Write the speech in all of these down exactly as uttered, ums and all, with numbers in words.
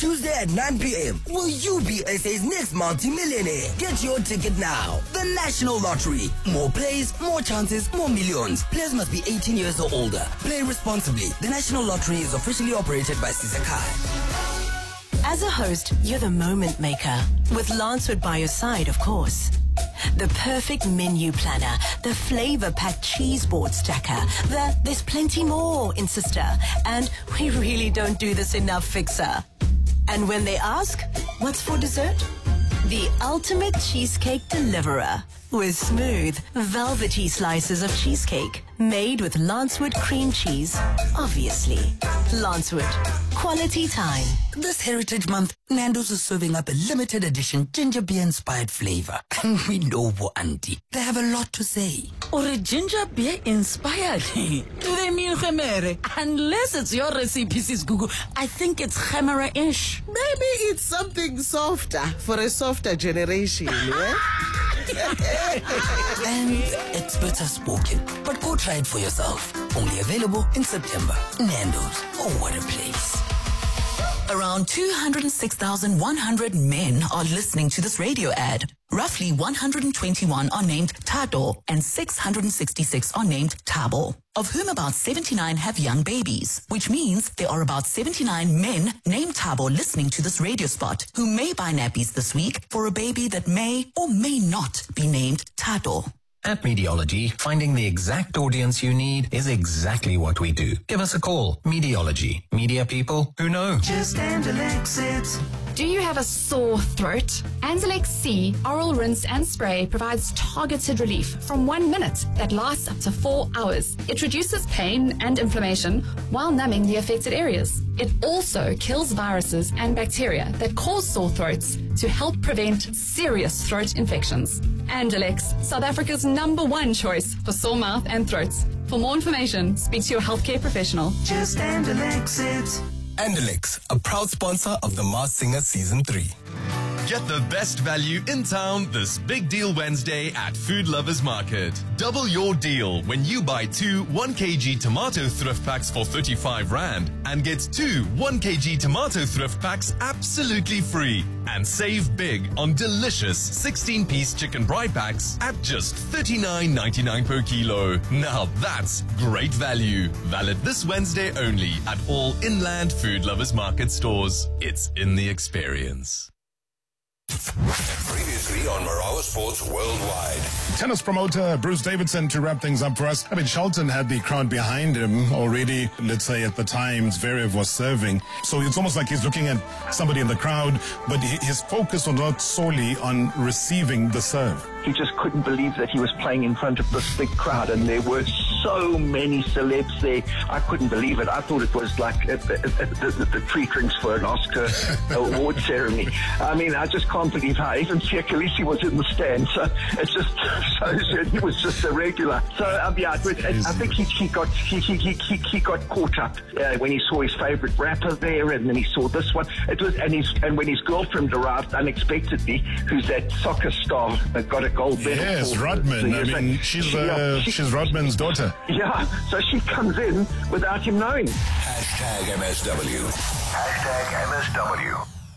Tuesday at nine p.m. Will you be S A's next multi-millionaire? Get your ticket now. The National Lottery. More plays, more chances, more millions. Players must be eighteen years or older. Play responsibly. The National Lottery is officially operated by Sisakai. As a host, you're the moment maker. With Lancewood by your side, of course. The perfect menu planner, the flavor-packed cheese board stacker, the there's plenty more in Sister, and we really don't do this enough fixer. And when they ask, what's for dessert? The ultimate cheesecake deliverer with smooth, velvety slices of cheesecake made with Lancewood cream cheese, obviously. Lancewood, quality time. This Heritage Month, Nando's is serving up a limited edition ginger beer-inspired flavor. And we know what auntie. They have a lot to say. Or a ginger beer inspired? Do they mean gemere? Unless it's your recipe, Sis Gugu, I think it's gemere-ish. Maybe it's something softer for a softer generation, yeah? And experts have spoken, but go try it for yourself. Only available in September. Nando's. Oh, what a place. Around two hundred six thousand one hundred men are listening to this radio ad. Roughly one hundred twenty-one are named Tado and six hundred sixty-six are named Tabo, of whom about seventy-nine have young babies, which means there are about seventy-nine men named Tabo listening to this radio spot who may buy nappies this week for a baby that may or may not be named Tado. At Mediology, finding the exact audience you need is exactly what we do. Give us a call. Mediology. Media people who know. Just Anzalex it. Do you have a sore throat? Anzalex C Oral Rinse and Spray provides targeted relief from one minute that lasts up to four hours. It reduces pain and inflammation while numbing the affected areas. It also kills viruses and bacteria that cause sore throats to help prevent serious throat infections. Anzalex, South Africa's number one choice for sore mouth and throats. For more information, speak to your healthcare professional. Just Anzalex it. Andelix, a proud sponsor of The Masked Singer Season three. Get the best value in town this Big Deal Wednesday at Food Lovers Market. Double your deal when you buy two one kilogram tomato thrift packs for thirty-five rand and get two one kilogram tomato thrift packs absolutely free. And save big on delicious sixteen-piece chicken bride packs at just thirty-nine ninety-nine per kilo. Now that's great value. Valid this Wednesday only at all Inland Food Lovers Market stores. It's in the experience. Previously on Marawa Sports Worldwide. Tennis promoter Bruce Davidson to wrap things up for us. I mean, Charlton had the crowd behind him already. Let's say at the time Zverev was serving. So it's almost like he's looking at somebody in the crowd, but his focus was not solely on receiving the serve. He just couldn't believe that he was playing in front of this big crowd, and there were so many celebs there. I couldn't believe it. I thought it was like uh, the, the, the pre-drinks for an Oscar award ceremony. I mean, I just can't believe how even Tia Khaleesi was in the stand. So it just shows that he was just a regular. So um, yeah, it was, it, I think he, he got he, he, he, he got caught up uh, when he saw his favourite rapper there, and then he saw this one. It was and his and when his girlfriend arrived unexpectedly, who's that soccer star that got a gold medal. Yes, Rodman. I mean, she's she, uh, she, she's Rodman's daughter. Yeah, so she comes in without him knowing. Hashtag M S W. Hashtag M S W.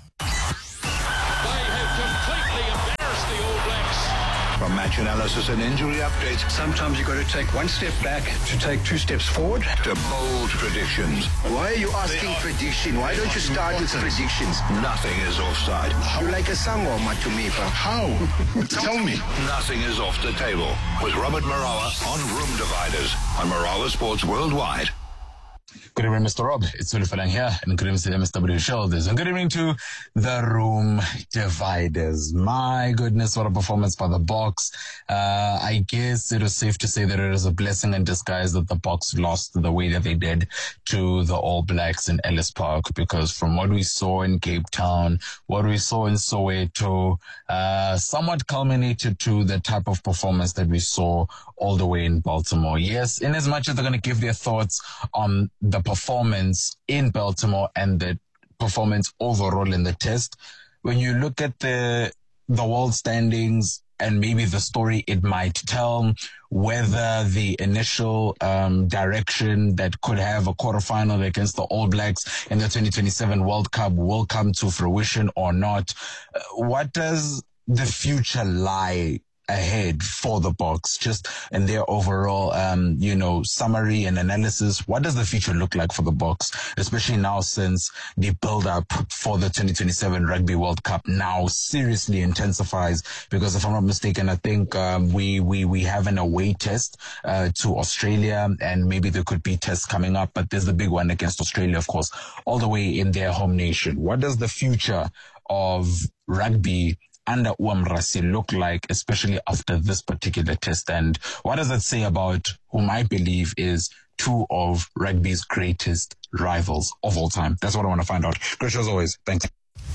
They have completely embarrassed the All Blacks. From match analysis and injury updates, sometimes you've got to take one step back to take two steps forward. To bold predictions. Why are you asking prediction? Why don't you start with predictions? Nothing is offside. You like a samba, Matumipa? How? Tell me. Nothing is off the table. With Robert Marawa on Room Dividers on Marawa Sports Worldwide. Good evening, Mister Rob. It's Willie Falang here, and good evening to the M S W Shoulders. And good evening to the Room Dividers. My goodness, what a performance by the Boks. Uh, I guess it was safe to say that it is a blessing in disguise that the Boks lost the way that they did to the All Blacks in Ellis Park, because from what we saw in Cape Town, what we saw in Soweto, uh, somewhat culminated to the type of performance that we saw all the way in Baltimore. Yes, in as much as they're going to give their thoughts on the performance in Baltimore and the performance overall in the test, when you look at the the world standings, and maybe the story it might tell, whether the initial um, direction that could have a quarterfinal against the All Blacks in the twenty twenty-seven World Cup will come to fruition or not. Uh, what does the future lie ahead for the Boks, just in their overall, um, you know, summary and analysis? What does the future look like for the Boks, especially now since the build-up for the twenty twenty-seven Rugby World Cup now seriously intensifies? Because if I'm not mistaken, I think um, we, we, we have an away test uh, to Australia, and maybe there could be tests coming up, but there's the big one against Australia, of course, all the way in their home nation. What does the future of rugby under Uam Rassie look like, especially after this particular test? And what does it say about whom I believe is two of rugby's greatest rivals of all time? That's what I want to find out. Chris, as always, thanks.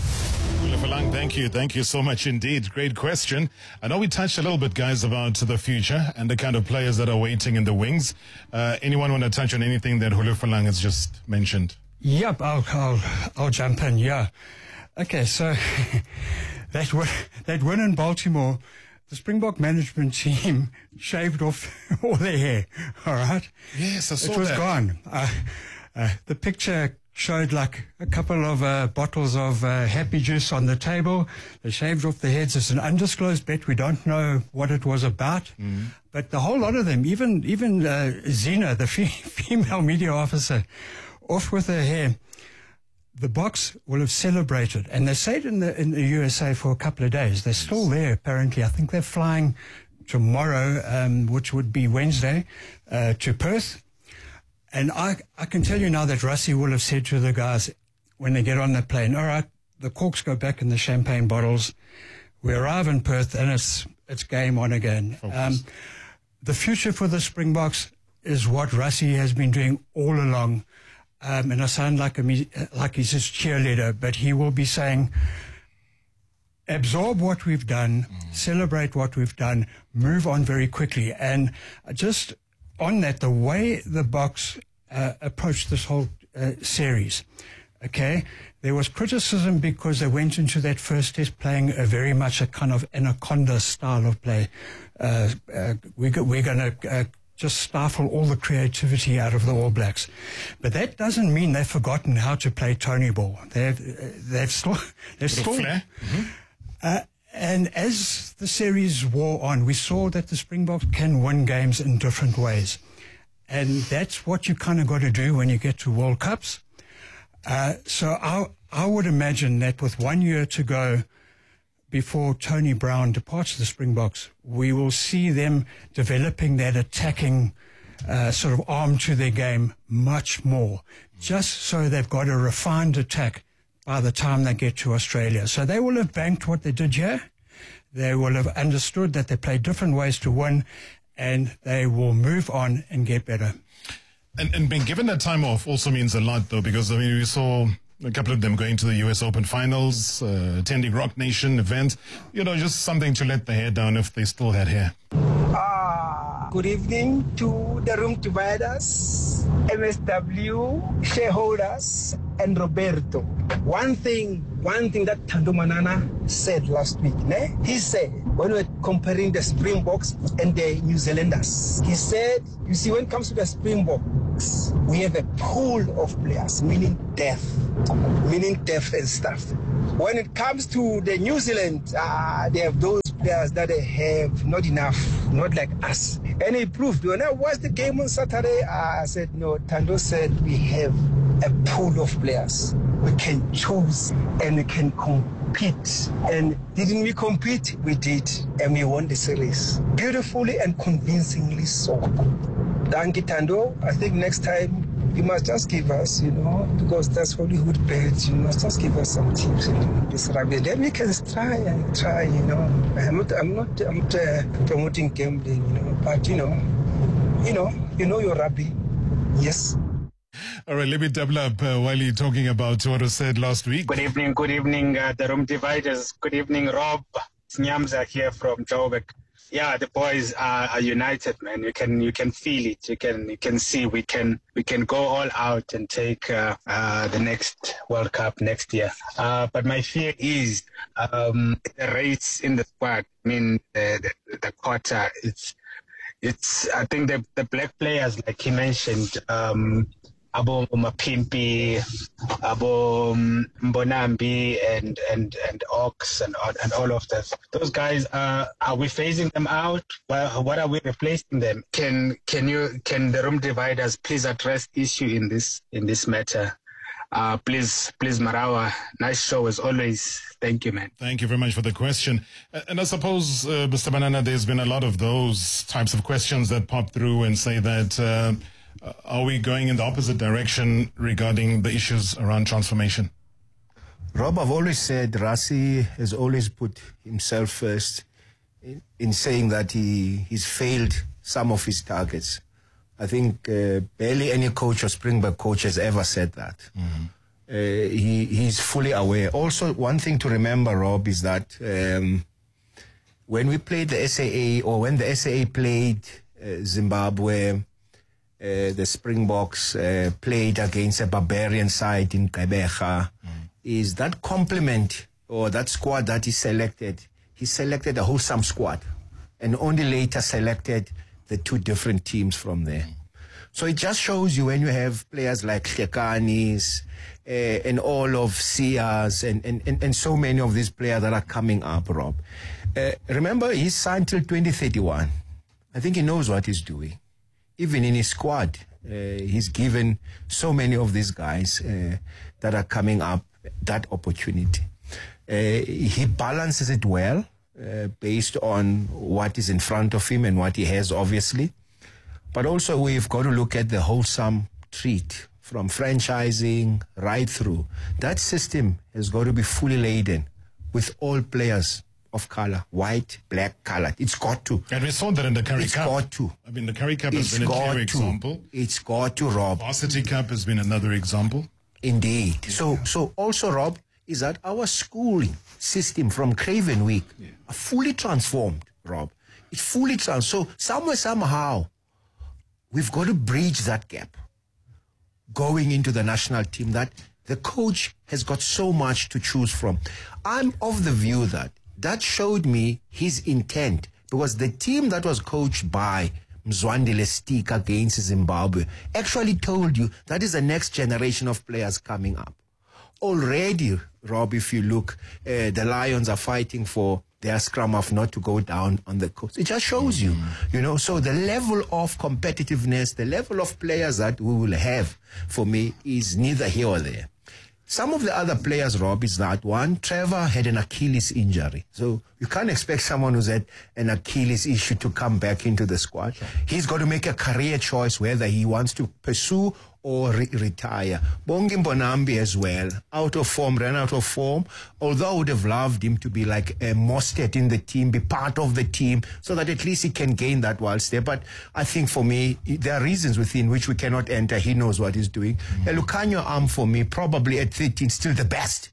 Fulang, thank you. Thank you so much indeed. Great question. I know we touched a little bit, guys, about the future and the kind of players that are waiting in the wings. Uh, anyone want to touch on anything that Hulu Fulang has just mentioned? Yep, I'll, I'll, I'll jump in, yeah. Okay, so that win, that win in Baltimore, the Springbok management team shaved off all their hair, all right? Yes, I saw that. It was that. gone. Uh, uh, the picture showed like a couple of uh, bottles of uh, Happy Juice on the table. They shaved off their heads. It's an undisclosed bet. We don't know what it was about. Mm. But the whole lot of them, even even uh, Zena, the fe- female media officer, off with her hair. The Boks will have celebrated, and they stayed in the in the U S A for a couple of days. They're still there, apparently. I think they're flying tomorrow, um, which would be Wednesday, uh, to Perth. And I, I can tell you now that Rassie will have said to the guys when they get on the plane, all right, the corks go back in the champagne bottles. We arrive in Perth, and it's it's game on again. Um, the future for the Springboks is what Rassie has been doing all along. Um, and I sound like a, like he's his cheerleader, but he will be saying, absorb what we've done, mm. celebrate what we've done, move on very quickly. And just on that, the way the Boks uh, approached this whole uh, series, okay, there was criticism because they went into that first test playing a very much a kind of anaconda style of play. Uh, uh, we, we're going to... Uh, just stifle all the creativity out of the All Blacks. But that doesn't mean they've forgotten how to play Tony ball. They've, they've still... They've still mm-hmm. uh, and as the series wore on, we saw that the Springboks can win games in different ways. And that's what you kind of got to do when you get to World Cups. Uh, so I, I would imagine that with one year to go before Tony Brown departs the Springboks, we will see them developing that attacking uh, sort of arm to their game much more, just so they've got a refined attack by the time they get to Australia. So they will have banked what they did here. They will have understood that they play different ways to win, and they will move on and get better. And, and being given that time off also means a lot, though, because, I mean, we saw a couple of them going to the U S Open finals, uh, attending Rock Nation events, you know, just something to let the hair down if they still had hair. Uh, good evening to the Room Dividers, M S W, shareholders, and Roberto. One thing, one thing that Thando Manana said last week, ne? He said, when we were comparing the Springboks and the New Zealanders, he said, you see, when it comes to the Springboks, we have a pool of players, meaning depth, meaning depth and stuff. When it comes to the New Zealand, uh, they have those players that they have not enough, not like us. And he proved, when I watched the game on Saturday, uh, I said, no, Thando said we have a pool of players. We can choose and we can compete. And didn't we compete? We did. And we won the series. Beautifully and convincingly so. Thank you, Thando. I think next time you must just give us, you know, because that's Hollywood bet. You must just give us some tips, you know, this rugby. Then we can try and try, you know. I'm not, I'm not, I'm not uh, promoting gambling, you know, but you know, you know, you know your rugby. Yes. All right, let me double up uh, while you're talking about what was said last week. Good evening, good evening, uh, the Room Dividers. Good evening, Rob. It's Nyamza here from Joburg. yeah, the boys are, are united, man. You can you can feel it. You can you can see we can we can go all out and take uh, uh, the next World Cup next year. Uh, but my fear is um, the rates in the squad. I mean, the the, the quarter. It's it's. I think the the black players, like he mentioned. Um, Abo Mapimpi, Abo Mbonambi, and and and Ox, and and all of that. Those guys, uh, are we phasing them out? Well, what are we replacing them? Can can you can the room dividers please address issue in this in this matter? Uh, please, please, Marawa. Nice show as always. Thank you, man. Thank you very much for the question. And I suppose, uh, Mister Banana, there's been a lot of those types of questions that pop through and say that. Uh, Uh, are we going in the opposite direction regarding the issues around transformation? Rob, I've always said Rassie has always put himself first in, in saying that he he's failed some of his targets. I think uh, barely any coach or Springbok coach has ever said that. Mm-hmm. Uh, he he's fully aware. Also, one thing to remember, Rob, is that um, when we played the S A A, or when the S A A played uh, Zimbabwe, Uh, the Springboks uh, played against a barbarian side in Gqeberha, mm. is that complement or that squad that he selected, he selected a wholesome squad and only later selected the two different teams from there. Mm. So it just shows you when you have players like Hlekanis uh, and all of Sias and, and, and, and so many of these players that are coming up, Rob. Uh, remember, he's signed till twenty thirty-one. I think he knows what he's doing. Even in his squad, uh, he's given so many of these guys uh, that are coming up that opportunity. Uh, he balances it well uh, based on what is in front of him and what he has, obviously. But also we've got to look at the wholesome treat from franchising right through. That system has got to be fully laden with all players of color, white, black, colored. It's got to. And we saw that in the Currie it's Cup. It's got to. I mean, the Currie Cup has it's been a clear to. example. It's got to, Rob. Varsity Cup has been another example. Indeed. Yeah. So, so also, Rob, is that our schooling system from Craven Week yeah. are fully transformed, Rob. It's fully transformed. So somewhere, somehow, we've got to bridge that gap going into the national team, that the coach has got so much to choose from. I'm of the view that that showed me his intent, because the team that was coached by Mzwandile Stick against Zimbabwe actually told you that is the next generation of players coming up. Already, Rob, if you look, uh, the Lions are fighting for their scrum half not to go down on the coast. It just shows mm-hmm. you, you know, so the level of competitiveness, the level of players that we will have, for me, is neither here or there. Some of the other players, Rob, is that one, Trevor had an Achilles injury. So you can't expect someone who's had an Achilles issue to come back into the squad. Sure. He's got to make a career choice whether he wants to pursue or re- retire. Bongi Mbonambi as well, out of form, ran out of form. Although I would have loved him to be like a Mostert in the team, be part of the team, so that at least he can gain that whilst there. But I think for me, there are reasons within which we cannot enter. He knows what he's doing. Mm-hmm. Elukanyo Am, for me, probably at thirteen, still the best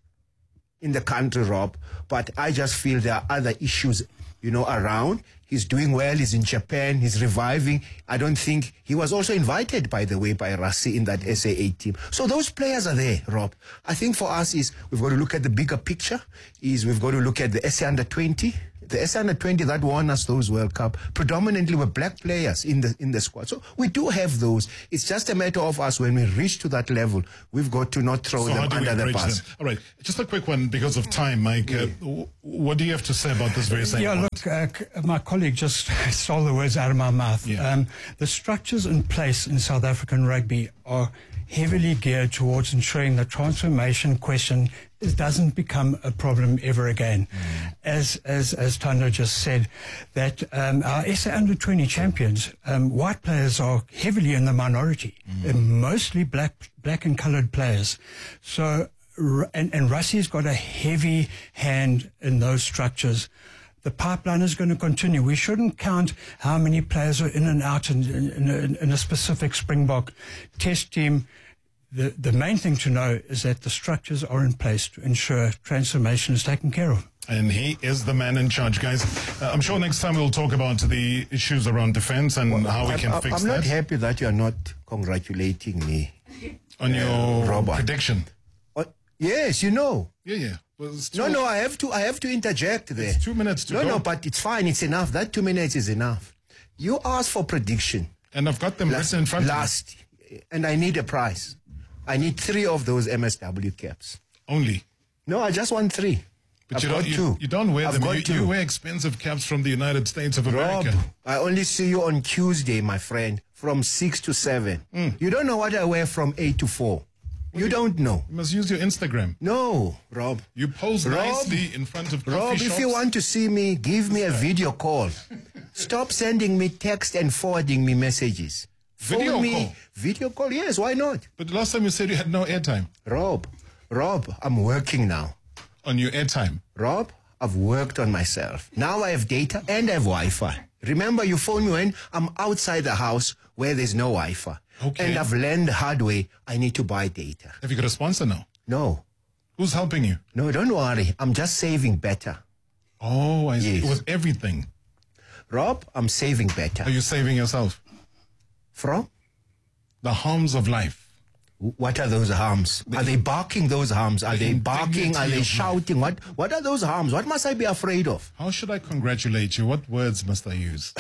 in the country, Rob. But I just feel there are other issues, you know, around. He's doing well. He's in Japan. He's reviving. I don't think he was also invited, by the way, by Rassie in that S A A team. So those players are there, Rob. I think for us is we've got to look at the bigger picture. Is we've got to look at the S A under twenty. The S A under twenty that won us those World Cup predominantly were black players in the in the squad. So we do have those. It's just a matter of us, when we reach to that level, we've got to not throw so them under the bus. Them? All right, just a quick one because of time, Mike. Yeah. Uh, what do you have to say about this very same Yeah, point? look, uh, my colleague just stole the words out of my mouth. Yeah. Um, the structures in place in South African rugby are heavily geared towards ensuring the transformation question it doesn't become a problem ever again. Mm. As as as Thando just said, that um, our S A under twenty champions, um, white players are heavily in the minority, mm. and mostly black black and coloured players. So, and, and Rassie's got a heavy hand in those structures. The pipeline is going to continue. We shouldn't count how many players are in and out in, in, in, in a specific Springbok test team. The, the main thing to know is that the structures are in place to ensure transformation is taken care of. And he is the man in charge, guys. Uh, I'm sure next time we'll talk about the issues around defense and Well, how we I'm- can I'm, fix I'm that. not happy that you're not congratulating me. On your Robert. prediction. Uh, yes, you know. Yeah, yeah. Well, it's No, two- no, I have to I have to interject there. It's two minutes to no, go. No, but it's fine. It's enough. That two minutes is enough. You asked for prediction. And I've got them last, written in front last, of me. And I need a prize. I need three of those M S W caps. Only? No, I just want three. But I've you don't, got you, two. you don't wear I've them. got You, two. you wear expensive caps from the United States of America. Rob, I only see you on Tuesday, my friend, from six to seven. Mm. You don't know what I wear from eight to four. You don't know. You must use your Instagram. No, Rob. You pose Rob, nicely in front of coffee Rob, shops. if you want to see me, give me a video call. Stop sending me text and forwarding me messages. Video Phone me. call? Video call, yes, why not? But the last time you said you had no airtime. Rob, Rob, I'm working now. On your airtime? Rob, I've worked on myself. Now I have data and I have Wi-Fi. Remember, you phone me when I'm outside the house where there's no Wi-Fi. Okay. And I've learned the hard way, I need to buy data. Have you got a sponsor now? No. Who's helping you? No, don't worry. I'm just saving better. Oh, I see. Yes. With everything. Rob, I'm saving better. Are you saving yourself? From? The harms of life. What are those harms? Are they barking those harms? Are The they barking? Are indignity they of shouting? What What are those harms? What must I be afraid of? How should I congratulate you? What words must I use?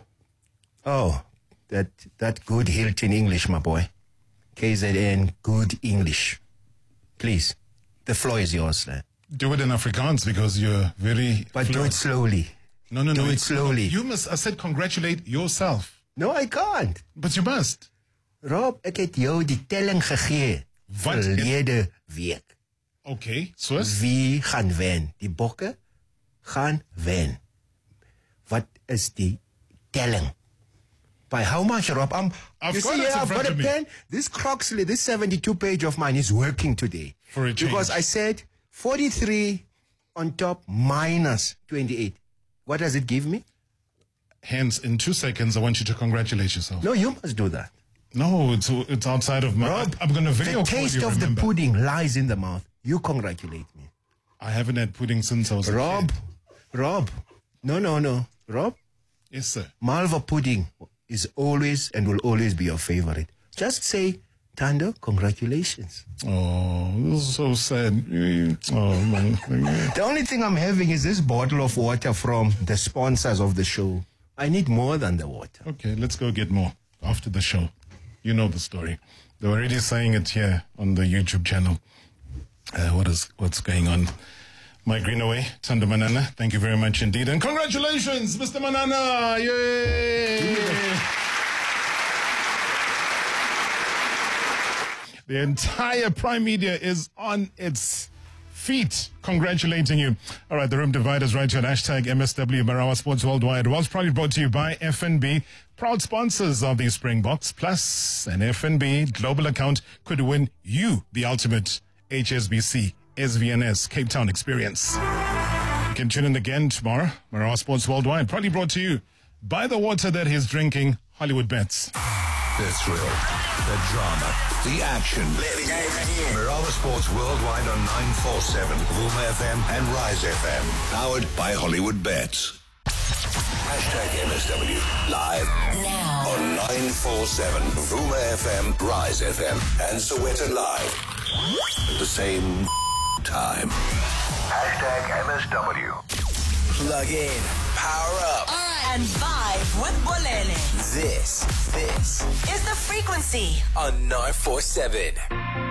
Oh, that that good Hilton English, my boy. K Z N, good English. Please, the floor is yours, sir. Do it in Afrikaans because you're very... But do fluent. it slowly. No, no, do no. it it's- slowly. You must, I said congratulate yourself. No, I can't. But you must. Rob, ek het jou die telling gegee. Wat? Verlede week. Okay, soos? Wie gaan wen? Die bokke gaan wen. Wat is die telling? By how much, Rob? I'm, I've you got see it here, in I've front got a of me. pen. This Croxley, this seventy-two page of mine is working today. For a change. Because I said forty-three on top minus twenty-eight. What does it give me? Hence, in two seconds, I want you to congratulate yourself. No, you must do that. No, it's it's outside of my... Rob, I'm going to video the call taste you, of remember. the pudding lies in the mouth. You congratulate me. I haven't had pudding since I was a Rob, kid. Rob, no, no, no. Rob, Yes, sir. Malva pudding is always and will always be your favorite. Just say, Tando, congratulations. Oh, this is so sad. Oh, man. The only thing I'm having is this bottle of water from the sponsors of the show. I need more than the water. Okay, let's go get more after the show. You know the story. They were already saying it here on the YouTube channel. Uh, what is what's going on? My Greenaway, Tando Manana, thank you very much indeed. And congratulations, Mister Manana! Yay! The entire Prime Media is on its feet congratulating you. All right, the Room Dividers right here at hashtag M S W Marawa Sports Worldwide was proudly brought to you by F N B, proud sponsors of the Springboks. Plus, an F N B global account could win you the ultimate H S B C S V N S Cape Town experience. You can tune in again tomorrow. Marawa Sports Worldwide, proudly brought to you by the water that he's drinking, Hollywood Bets. The thrill, the drama, the action. Marawa Sports Worldwide on nine forty-seven, Vuma F M and Rise F M. Powered by Hollywood Bets. Hashtag M S W live Now. on nine forty-seven, Vuma F M, Rise F M, and Soweto Live. At the same time. Hashtag M S W. Plug in, power up, And vibe with Bolele. this, this Is the frequency. on nine four seven.